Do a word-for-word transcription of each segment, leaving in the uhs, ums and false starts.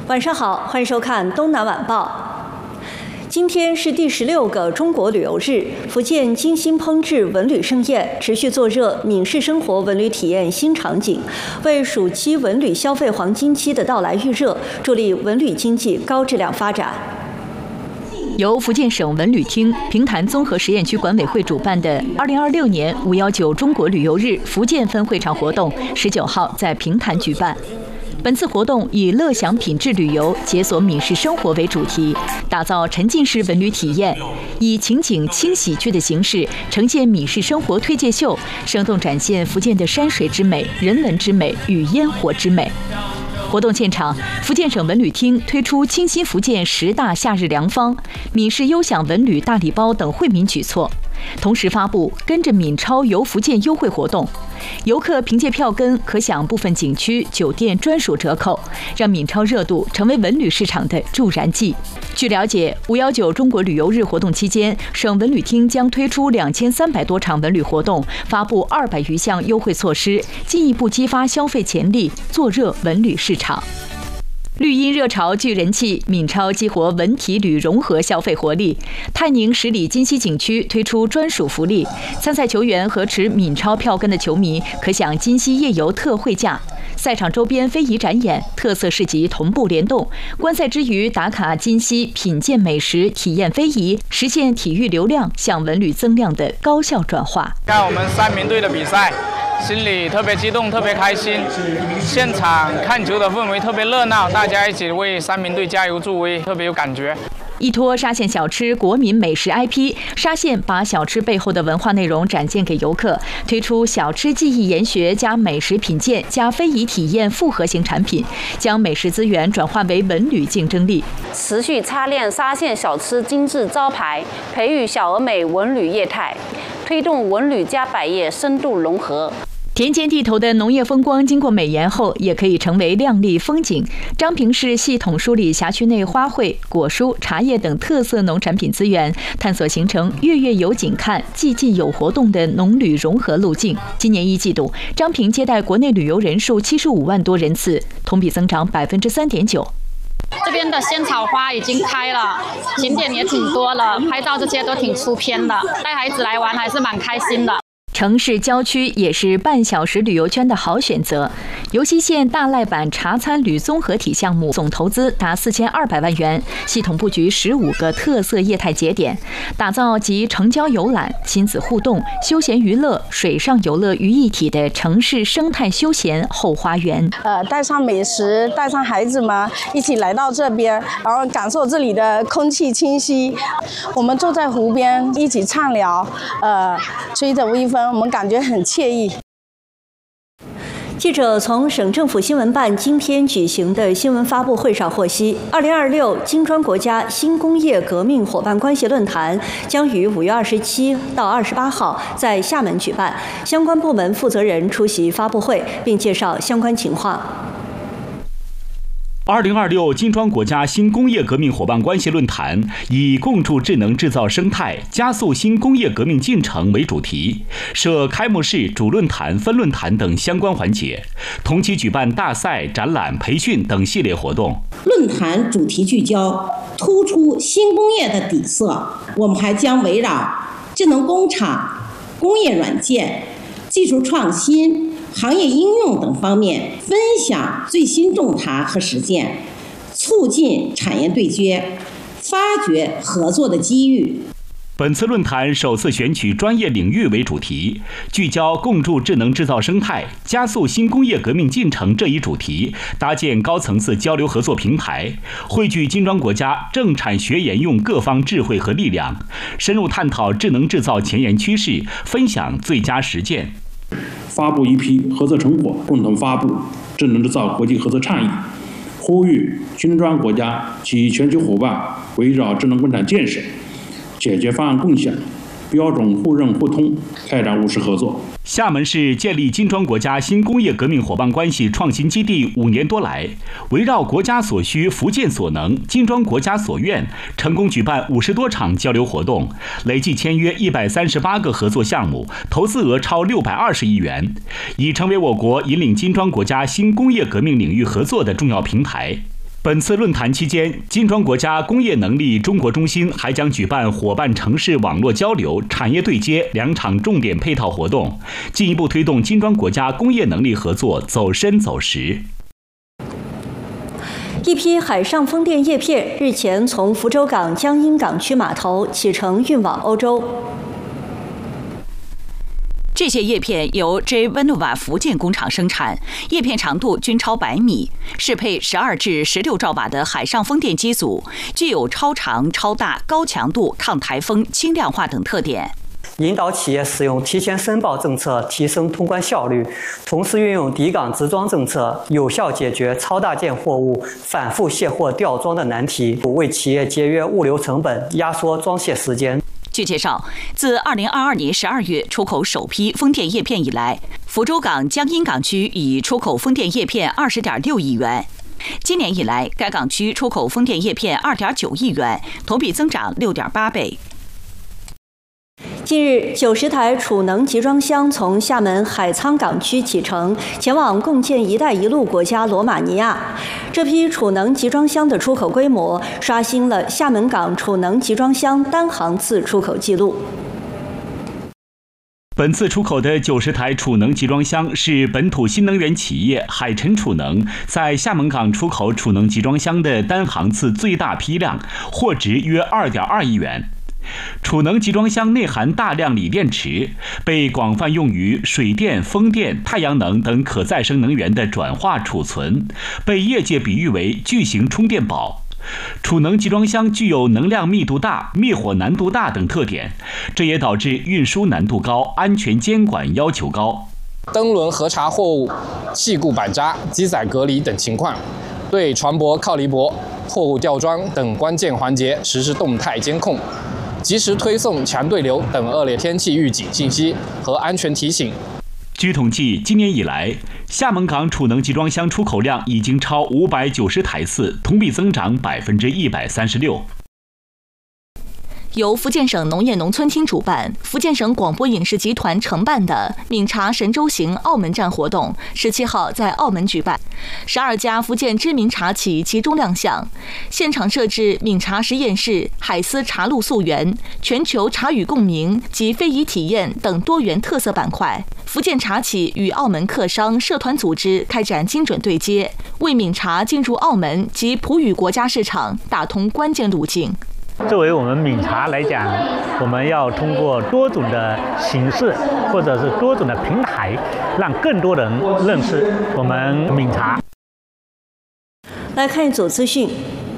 晚上好，欢迎收看《东南晚报》。今天是第十六个中国旅游日，福建精心烹制文旅盛宴，持续做热闽式生活文旅体验新场景，为暑期文旅消费黄金期的到来预热，助力文旅经济高质量发展。 由福建省文旅厅、平潭综合实验区管委会主办的二零二六年五幺九中国旅游日福建分会场活动，十九号在平潭举办。本次活动以乐享品质旅游、解锁闽式生活为主题，打造沉浸式文旅体验，以情景轻喜剧的形式呈现闽式生活推介秀，生动展现福建的山水之美、人文之美与烟火之美。活动现场，福建省文旅厅推出清新福建十大夏日良方、闽式优享文旅大礼包等惠民举措，同时发布跟着闽超游福建优惠活动，游客凭借票根可享部分景区、酒店专属折扣，让闽超热度成为文旅市场的助燃剂。据了解，五幺九中国旅游日活动期间，省文旅厅将推出两千三百多场文旅活动，发布二百余项优惠措施，进一步激发消费潜力，做热文旅市场。绿茵热潮聚人气，闽超激活文体旅融合消费活力。泰宁十里金溪景区推出专属福利，参赛球员和持闽超票根的球迷可享金溪夜游特惠价。赛场周边非遗展演、特色市集同步联动，观赛之余打卡金溪，品鉴美食，体验非遗，实现体育流量向文旅增量的高效转化。 看我们三名队的比赛，心里特别激动，特别开心。现场看球的氛围特别热闹，大家一起为三名队加油助威，特别有感觉。 依托沙县小吃国民美食 I P， 沙县把小吃背后的文化内容展现给游客，推出小吃技艺研学加美食品鉴加非遗体验复合型产品，将美食资源转化为文旅竞争力。 持续擦亮沙县小吃精致招牌，培育小而美文旅业态，推动文旅加百业深度融合。 田间地头的农业风光，经过美颜后，也可以成为亮丽风景。彰平市系统梳理辖区内花卉、果蔬、茶叶等特色农产品资源，探索形成月月有景看、季季有活动的农旅融合路径。今年一季度，彰平接待国内旅游人数七十五万多人次，同比增长百分之三点九。 这边的仙草花已经开了，景点也挺多了，拍照这些都挺出片的，带孩子来玩还是蛮开心的。 城市郊区也是半小时旅游圈的好选择。尤溪县大赖坂茶餐旅综合体项目总投资达四千二百万元，系统布局十五个特色业态节点，打造集城郊游览、亲子互动、休闲娱乐、水上游乐于一体的城市生态休闲后花园。 呃，带上美食，带上孩子们一起来到这边，然后感受这里的空气清新。我们坐在湖边一起畅聊，呃，吹着微风。我们感觉很惬意。 记者从省政府新闻办今天举行的新闻发布会上获悉，二零二六金砖国家新工业革命伙伴关系论坛将于五月二十七到二十八号在厦门举办，相关部门负责人出席发布会，并介绍相关情况。 二零二六金砖国家新工业革命伙伴关系论坛以共筑智能制造生态，加速新工业革命进程为主题，设开幕式、主论坛、分论坛等相关环节，同期举办大赛、展览、培训等系列活动。 论坛主题聚焦，突出新工业的底色。我们还将围绕智能工厂、工业软件、技术创新、行业应用等方面分享最新洞察和实践，促进产业对接，发掘合作的机遇。 本次论坛首次选取专业领域为主题，聚焦共筑智能制造生态，加速新工业革命进程这一主题，搭建高层次交流合作平台，汇聚金砖国家政产学研用各方智慧和力量，深入探讨智能制造前沿趋势，分享最佳实践。 发布一批合作成果，共同发布智能制造国际合作倡议，呼吁金砖国家及全球伙伴围绕智能工厂建设、解决方案共享、标准互认互通，开展务实合作。 厦门市建立金砖国家新工业革命伙伴关系创新基地五年多来，围绕国家所需、福建所能、金砖国家所愿，成功举办五十多场交流活动，累计签约一百三十八个合作项目，投资额超六百二十亿元，已成为我国引领金砖国家新工业革命领域合作的重要平台。 本次论坛期间，金砖国家工业能力中国中心还将举办伙伴城市网络交流、产业对接两场重点配套活动，进一步推动金砖国家工业能力合作走深走实。 一批海上风电叶片日前从福州港江阴港区码头启程运往欧洲。 这些叶片由 J Vernova 福建工厂生产，叶片长度均超百米，适配十二至十六兆瓦的海上风电机组，具有超长、超大、高强度、抗台风、轻量化等特点。 引导企业使用提前申报政策，提升通关效率；同时运用抵港直装政策，有效解决超大件货物反复卸货吊装的难题，为企业节约物流成本，压缩装卸时间。 据介绍，自二零二二年十二月出口首批风电叶片以来，福州港江阴港区已出口风电叶片二十点六亿元。今年以来，该港区出口风电叶片二点九亿元，同比增长六点八倍。 近日，九十台储能集装箱从厦门海沧港区启程，前往共建“一带一路”国家罗马尼亚。这批储能集装箱的出口规模刷新了厦门港储能集装箱单航次出口纪录。 本次出口的九十台储能集装箱是本土新能源企业海晨储能在厦门港出口储能集装箱的单航次最大批量，货值约二点二亿元。储能集装箱内含大量锂电池，被广泛用于水电、风电、太阳能等可再生能源的转化储存，被业界比喻为巨型充电宝。储能集装箱具有能量密度大、灭火难度大等特点，这也导致运输难度高、安全监管要求高。 登轮核查货物、细固板扎、机载隔离等情况，对船舶靠离泊、货物吊装等关键环节实施动态监控，及时推送强对流等恶劣天气预警信息和安全提醒。 据统计，今年以来，厦门港储能集装箱出口量已经超五百九十台次，同比增长百分之一百三十六。 由福建省农业农村厅主办、福建省广播影视集团承办的闽茶神州行澳门站活动，十七号在澳门举办。十二家福建知名茶企集中亮相，现场设置闽茶实验室、海思茶路溯源、全球茶语共鸣及非遗体验等多元特色板块。福建茶企与澳门客商社团组织开展精准对接，为闽茶进入澳门及葡语国家市场打通关键路径。 作为我们闽茶来讲，我们要通过多种的形式或者是多种的平台，让更多人认识我们闽茶。 来看一组资讯。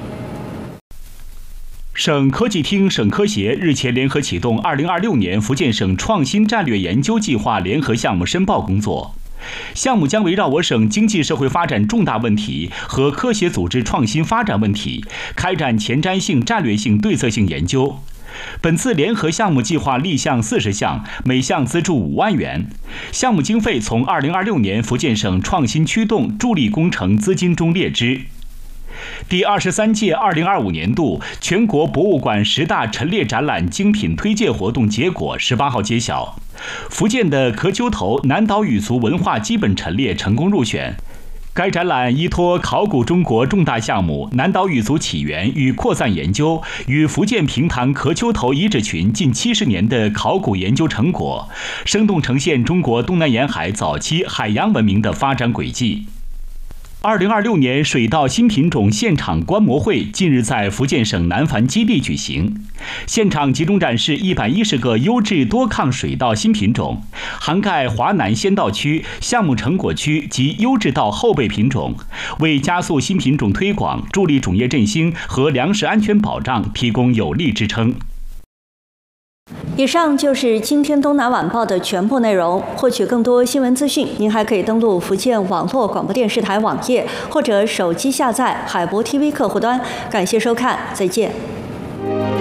省科技厅、省科协日前联合启动二零二六年福建省创新战略研究计划联合项目申报工作。项目将围绕我省经济社会发展重大问题和科协组织创新发展问题，开展前瞻性、战略性、对策性研究。本次联合项目计划立项四十项，每项资助五万元。项目经费从二零二六年福建省创新驱动助力工程资金中列支。第二十三届二零二五年度全国博物馆十大陈列展览精品推介活动结果十八号揭晓，福建的壳丘头南岛语族文化基本陈列成功入选。该展览依托考古中国重大项目南岛语族起源与扩散研究，与福建平潭壳丘头遗址群近七十年的考古研究成果，生动呈现中国东南沿海早期海洋文明的发展轨迹。二零二六年水稻新品种现场观摩会近日在福建省南繁基地举行，现场集中展示一百一十个优质多抗水稻新品种，涵盖华南先稻区、项目成果区及优质稻后备品种，为加速新品种推广、助力种业振兴和粮食安全保障提供有力支撑。 以上就是今天东南晚报的全部内容。获取更多新闻资讯，您还可以登录福建网络广播电视台网页，或者手机下载海博 T V 客户端。感谢收看，再见。